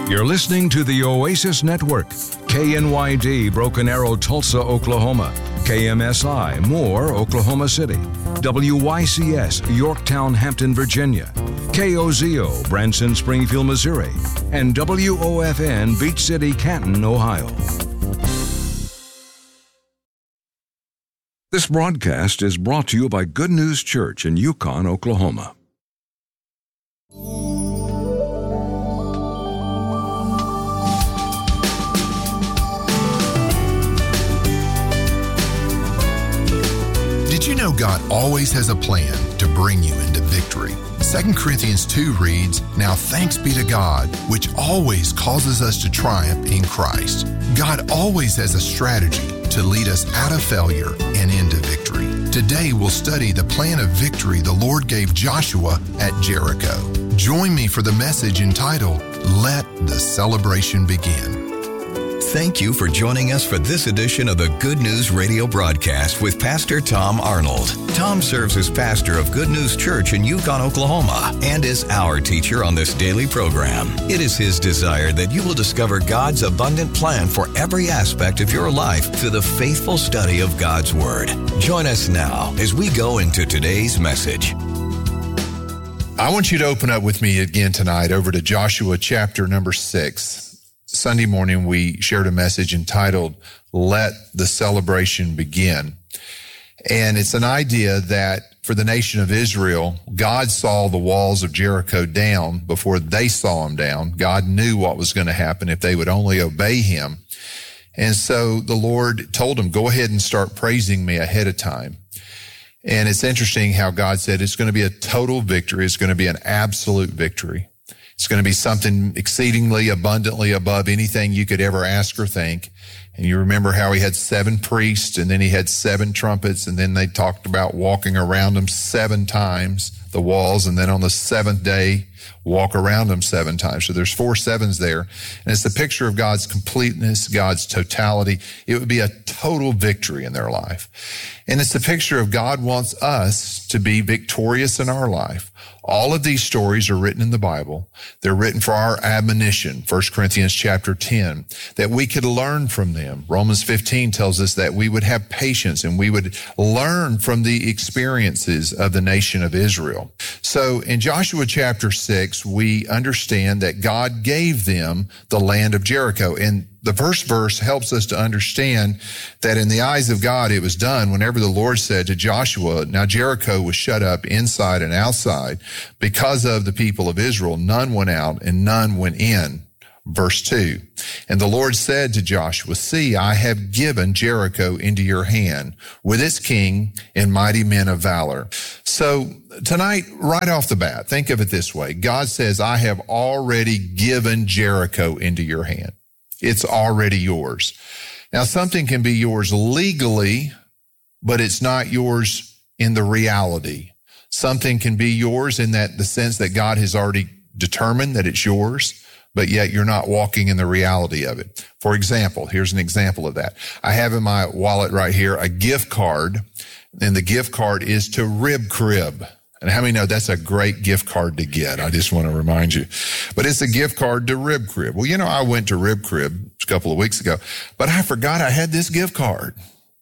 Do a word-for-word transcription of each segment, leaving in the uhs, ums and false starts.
You're listening to the Oasis Network, K N Y D, Broken Arrow, Tulsa, Oklahoma, K M S I, Moore, Oklahoma City, W Y C S, Yorktown, Hampton, Virginia, K O Z O, Branson, Springfield, Missouri, and W O F N, Beach City, Canton, Ohio. This broadcast is brought to you by Good News Church in Yukon, Oklahoma. Did you know God always has a plan to bring you into victory? Second Corinthians two reads, "Now thanks be to God, which always causes us to triumph in Christ." God always has a strategy to lead us out of failure and into victory. Today we'll study the plan of victory the Lord gave Joshua at Jericho. Join me for the message entitled, "Let the Celebration Begin." Thank you for joining us for this edition of the Good News Radio broadcast with Pastor Tom Arnold. Tom serves as pastor of Good News Church in Yukon, Oklahoma, and is our teacher on this daily program. It is his desire that you will discover God's abundant plan for every aspect of your life through the faithful study of God's Word. Join us now as we go into today's message. I want you to open up with me again tonight over to Joshua chapter number six. Sunday morning, we shared a message entitled, "Let the Celebration Begin." And it's an idea that for the nation of Israel, God saw the walls of Jericho down before they saw them down. God knew what was going to happen if they would only obey him. And so the Lord told them, go ahead and start praising me ahead of time. And it's interesting how God said it's going to be a total victory. It's going to be an absolute victory. It's going to be something exceedingly abundantly above anything you could ever ask or think. And you remember how he had seven priests, and then he had seven trumpets, and then they talked about walking around them seven times, the walls, and then on the seventh day, walk around them seven times. So there's four sevens there. And it's the picture of God's completeness, God's totality. It would be a total victory in their life. And it's the picture of God wants us to be victorious in our life. All of these stories are written in the Bible. They're written for our admonition, First Corinthians chapter ten, that we could learn from them. Romans fifteen tells us that we would have patience and we would learn from the experiences of the nation of Israel. So in Joshua chapter six, we understand that God gave them the land of Jericho. And the first verse helps us to understand that in the eyes of God, it was done whenever the Lord said to Joshua, now Jericho was shut up inside and outside because of the people of Israel. None went out and none went in. Verse two, and the Lord said to Joshua, see, I have given Jericho into your hand with its king and mighty men of valor. So tonight, right off the bat, think of it this way. God says, I have already given Jericho into your hand. It's already yours. Now, something can be yours legally, but it's not yours in the reality. Something can be yours in that the sense that God has already determined that it's yours, but yet you're not walking in the reality of it. For example, here's an example of that. I have in my wallet right here a gift card, and the gift card is to Rib Crib. And how many know that's a great gift card to get? I just want to remind you. But it's a gift card to Rib Crib. Well, you know, I went to Rib Crib a couple of weeks ago, but I forgot I had this gift card.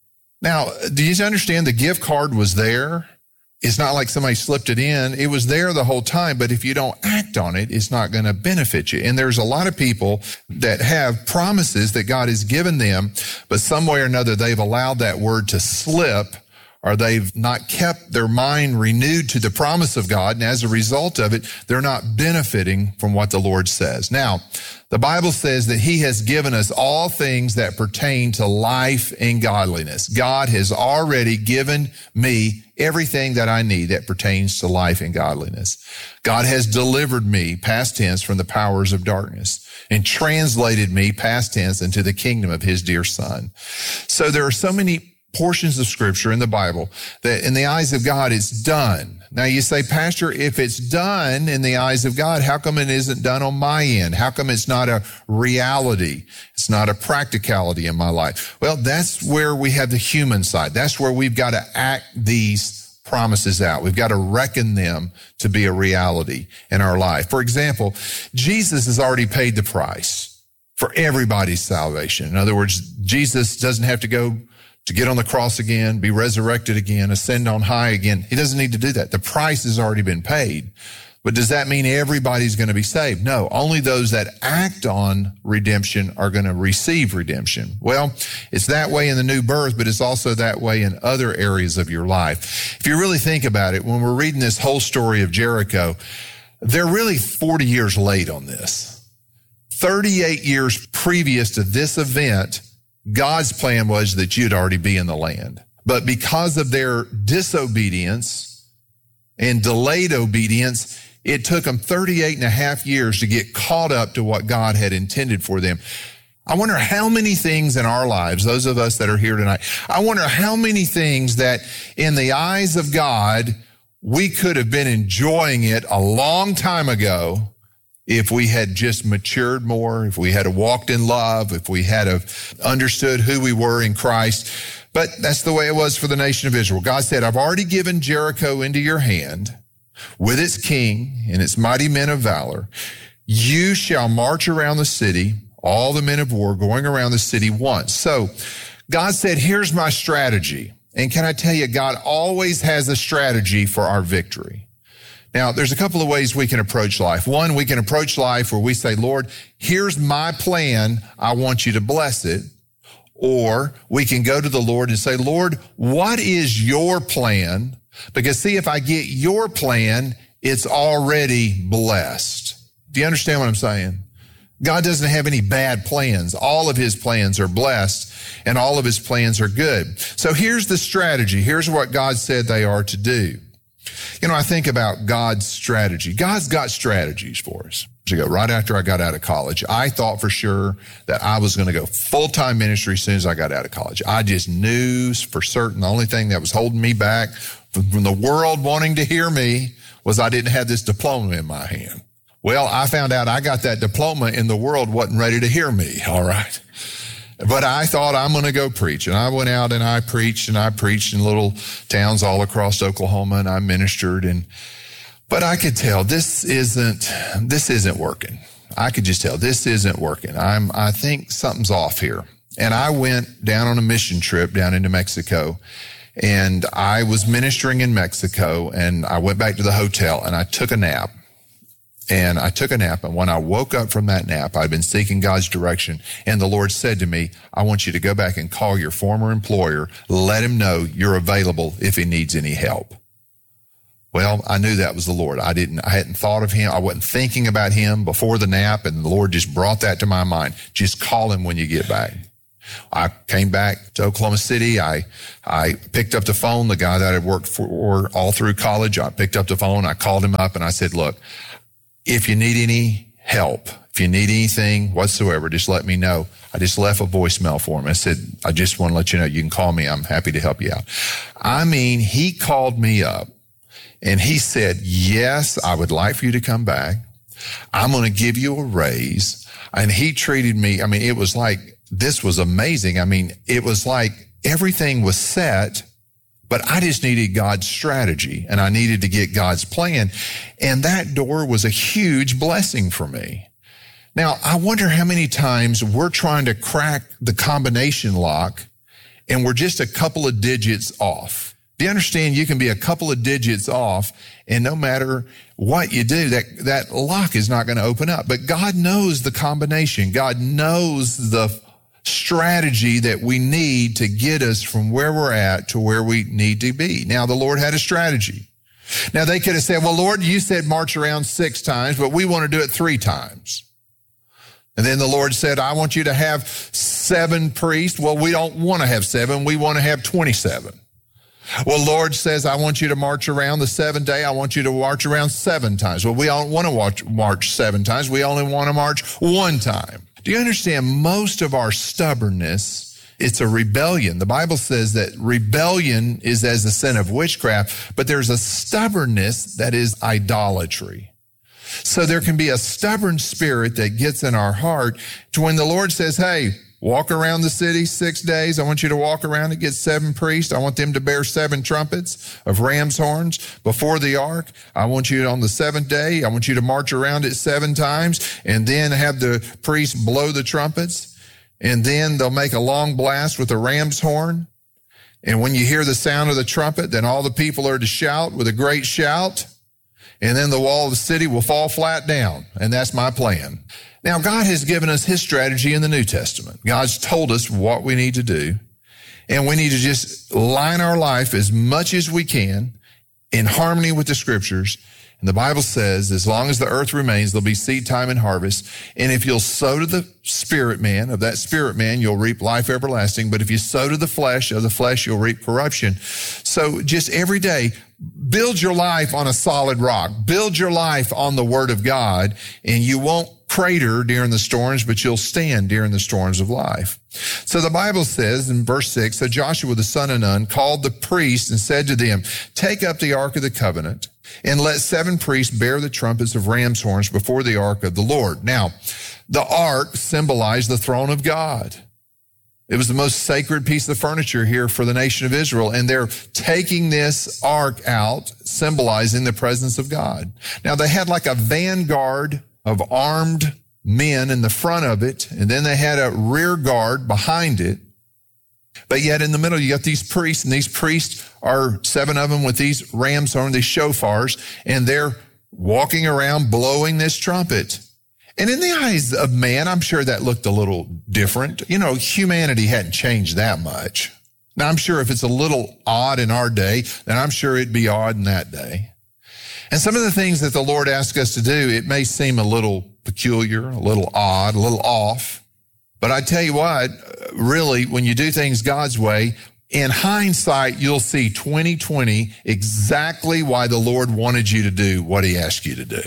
Now, do you understand the gift card was there? It's not like somebody slipped it in. It was there the whole time, but if you don't act on it, it's not going to benefit you. And there's a lot of people that have promises that God has given them, but some way or another, they've allowed that word to slip, or they've not kept their mind renewed to the promise of God. And as a result of it, they're not benefiting from what the Lord says. Now, the Bible says that he has given us all things that pertain to life and godliness. God has already given me everything that I need that pertains to life and godliness. God has delivered me, past tense, from the powers of darkness and translated me, past tense, into the kingdom of his dear Son. So there are so many portions of scripture in the Bible that in the eyes of God, it's done. Now you say, Pastor, if it's done in the eyes of God, how come it isn't done on my end? How come it's not a reality? It's not a practicality in my life. Well, that's where we have the human side. That's where we've got to act these promises out. We've got to reckon them to be a reality in our life. For example, Jesus has already paid the price for everybody's salvation. In other words, Jesus doesn't have to go to get on the cross again, be resurrected again, ascend on high again. He doesn't need to do that. The price has already been paid. But does that mean everybody's going to be saved? No, only those that act on redemption are going to receive redemption. Well, it's that way in the new birth, but it's also that way in other areas of your life. If you really think about it, when we're reading this whole story of Jericho, they're really forty years late on this. thirty-eight years previous to this event, God's plan was that you'd already be in the land. But because of their disobedience and delayed obedience, it took them thirty-eight and a half years to get caught up to what God had intended for them. I wonder how many things in our lives, those of us that are here tonight, I wonder how many things that in the eyes of God, we could have been enjoying it a long time ago if we had just matured more, if we had walked in love, if we had understood who we were in Christ. But that's the way it was for the nation of Israel. God said, I've already given Jericho into your hand with its king and its mighty men of valor. You shall march around the city, all the men of war going around the city once. So God said, here's my strategy. And can I tell you, God always has a strategy for our victory. Now, there's a couple of ways we can approach life. One, we can approach life where we say, Lord, here's my plan. I want you to bless it. Or we can go to the Lord and say, Lord, what is your plan? Because see, if I get your plan, it's already blessed. Do you understand what I'm saying? God doesn't have any bad plans. All of his plans are blessed and all of his plans are good. So here's the strategy. Here's what God said they are to do. You know, I think about God's strategy. God's got strategies for us. Ago, right after I got out of college, I thought for sure that I was going to go full-time ministry as soon as I got out of college. I just knew for certain the only thing that was holding me back from, from the world wanting to hear me was I didn't have this diploma in my hand. Well, I found out I got that diploma and the world wasn't ready to hear me, all right? But I thought I'm going to go preach. And I went out and I preached and I preached in little towns all across Oklahoma and I ministered. And But I could tell this isn't, this isn't working. I could just tell this isn't working. I'm, I think something's off here. And I went down on a mission trip down into Mexico and I was ministering in Mexico and I went back to the hotel and I took a nap. And I took a nap, and when I woke up from that nap, I'd been seeking God's direction, and the Lord said to me, I want you to go back and call your former employer, let him know you're available if he needs any help. Well, I knew that was the Lord. I didn't, I hadn't thought of him. I wasn't thinking about him before the nap, and the Lord just brought that to my mind. Just call him when you get back. I came back to Oklahoma City. I, I picked up the phone, the guy that I worked for all through college. I picked up the phone. I called him up and I said, look, if you need any help, if you need anything whatsoever, just let me know. I just left a voicemail for him. I said, I just want to let you know you can call me. I'm happy to help you out. I mean, he called me up and he said, yes, I would like for you to come back. I'm going to give you a raise. And he treated me, I mean, it was like, this was amazing. I mean, it was like everything was set, but I just needed God's strategy and I needed to get God's plan. And that door was a huge blessing for me. Now, I wonder how many times we're trying to crack the combination lock and we're just a couple of digits off. Do you understand? You can be a couple of digits off and no matter what you do, that, that lock is not going to open up. But God knows the combination. God knows the strategy that we need to get us from where we're at to where we need to be. Now, the Lord had a strategy. Now, they could have said, well, Lord, you said march around six times, but we want to do it three times. And then the Lord said, I want you to have seven priests. Well, we don't want to have seven. We want to have twenty-seven. Well, Lord says, I want you to march around the seventh day. I want you to march around seven times. Well, we don't want to march, march seven times. We only want to march one time. Do you understand? Most of our stubbornness, it's a rebellion. The Bible says that rebellion is as the sin of witchcraft, but there's a stubbornness that is idolatry. So there can be a stubborn spirit that gets in our heart to when the Lord says, hey, walk around the city six days. I want you to walk around and get seven priests. I want them to bear seven trumpets of ram's horns before the ark. I want you on the seventh day, I want you to march around it seven times and then have the priests blow the trumpets. And then they'll make a long blast with a ram's horn. And when you hear the sound of the trumpet, then all the people are to shout with a great shout. And then the wall of the city will fall flat down. And that's my plan. Now, God has given us his strategy in the New Testament. God's told us what we need to do. And we need to just line our life as much as we can in harmony with the scriptures. And the Bible says, as long as the earth remains, there'll be seed time and harvest. And if you'll sow to the spirit man, of that spirit man, you'll reap life everlasting. But if you sow to the flesh, of the flesh, you'll reap corruption. So just every day, build your life on a solid rock. Build your life on the word of God, and you won't crater during the storms, but you'll stand during the storms of life. So the Bible says in verse six, so Joshua the son of Nun called the priests and said to them, take up the ark of the covenant and let seven priests bear the trumpets of ram's horns before the ark of the Lord. Now, the ark symbolized the throne of God. It was the most sacred piece of furniture here for the nation of Israel, and they're taking this ark out, symbolizing the presence of God. Now, they had like a vanguard of armed men in the front of it, and then they had a rear guard behind it. But yet in the middle, you got these priests, and these priests are seven of them with these ram's horns, these shofars, and they're walking around blowing this trumpet. And in the eyes of man, I'm sure that looked a little different. You know, humanity hadn't changed that much. Now, I'm sure if it's a little odd in our day, then I'm sure it'd be odd in that day. And some of the things that the Lord asks us to do, it may seem a little peculiar, a little odd, a little off. But I tell you what, really, when you do things God's way, in hindsight, you'll see twenty twenty exactly why the Lord wanted you to do what he asked you to do.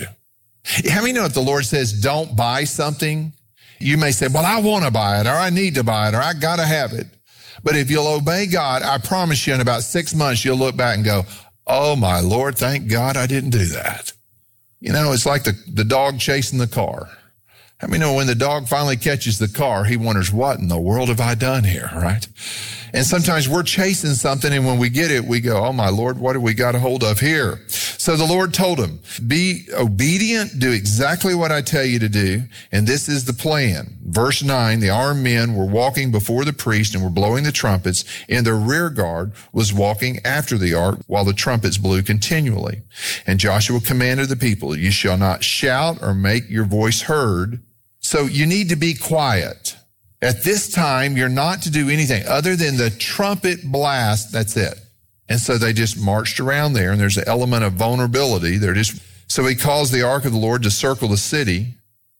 How many know if the Lord says, don't buy something, you may say, well, I want to buy it, or I need to buy it, or I got to have it. But if you'll obey God, I promise you in about six months, you'll look back and go, oh, my Lord, thank God I didn't do that. You know, it's like the, the dog chasing the car. How many know when the dog finally catches the car, he wonders, what in the world have I done here, right? And sometimes we're chasing something, and when we get it, we go, oh, my Lord, what have we got a hold of here? So the Lord told him, be obedient, do exactly what I tell you to do, and this is the plan. Verse nine, the armed men were walking before the priest and were blowing the trumpets, and the rear guard was walking after the ark while the trumpets blew continually. And Joshua commanded the people, you shall not shout or make your voice heard. So you need to be quiet. At this time, you're not to do anything other than the trumpet blast. That's it. And so they just marched around there, and there's an element of vulnerability. They're just, so he caused the ark of the Lord to circle the city,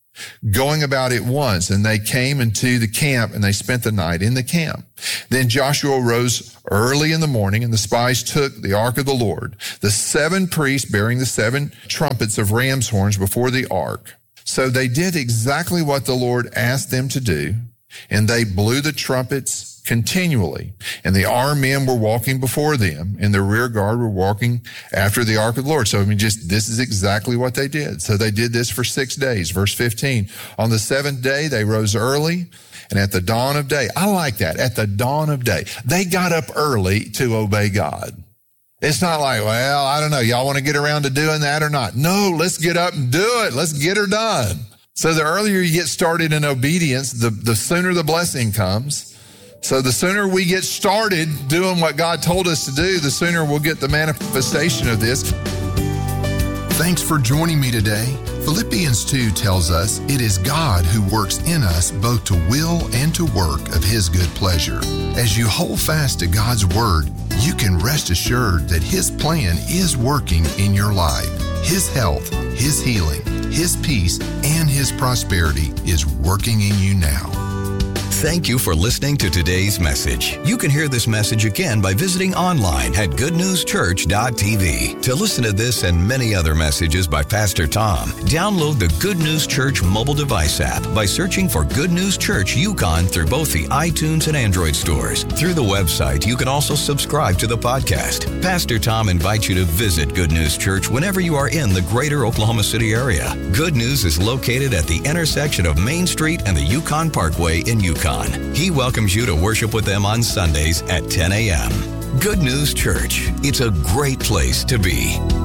going about it once, and they came into the camp, and they spent the night in the camp. Then Joshua rose early in the morning, and the spies took the ark of the Lord, the seven priests bearing the seven trumpets of ram's horns before the ark. So they did exactly what the Lord asked them to do, and they blew the trumpets continually. And the armed men were walking before them, and the rear guard were walking after the ark of the Lord. So, I mean, just, this is exactly what they did. So they did this for six days. Verse fifteen, on the seventh day, they rose early, and at the dawn of day, I like that, at the dawn of day, they got up early to obey God. It's not like, well, I don't know, y'all want to get around to doing that or not? No, let's get up and do it. Let's get her done. So the earlier you get started in obedience, the, the sooner the blessing comes. So the sooner we get started doing what God told us to do, the sooner we'll get the manifestation of this. Thanks for joining me today. Philippians two tells us it is God who works in us both to will and to work of his good pleasure. As you hold fast to God's word, you can rest assured that his plan is working in your life. His health, his healing, his peace, and his prosperity is working in you now. Thank you for listening to today's message. You can hear this message again by visiting online at good news church dot t v. To listen to this and many other messages by Pastor Tom, download the Good News Church mobile device app by searching for Good News Church Yukon through both the iTunes and Android stores. Through the website, you can also subscribe to the podcast. Pastor Tom invites you to visit Good News Church whenever you are in the greater Oklahoma City area. Good News is located at the intersection of Main Street and the Yukon Parkway in Yukon. Yukon. He welcomes you to worship with them on Sundays at ten a.m. Good News Church. It's a great place to be.